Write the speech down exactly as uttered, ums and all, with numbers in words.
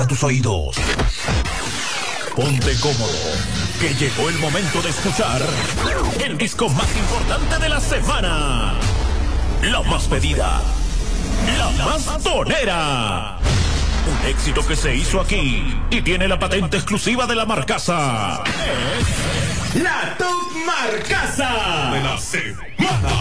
a tus oídos. Ponte cómodo, que llegó el momento de escuchar el disco más importante de la semana. La más pedida, la más tonera. Un éxito que se hizo aquí y tiene la patente exclusiva de la Marcasa. Es la Top Marcasa de la semana.